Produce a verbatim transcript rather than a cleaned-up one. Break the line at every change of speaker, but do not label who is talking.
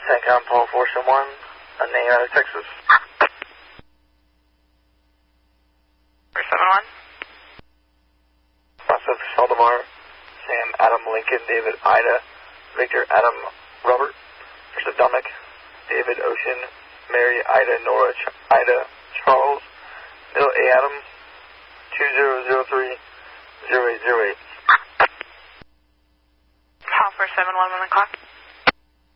Sancom Paul four seven one, a name out of Texas.
four seven one.
Joseph Saldemar, Sam Adam Lincoln, David Ida, Victor Adam Robert, Mister Dominic, David Ocean, Mary Ida Nora Ch Ida Charles, Bill A. Adam, two zero zero three zero eight zero eight.
Paul four seven one, one o'clock.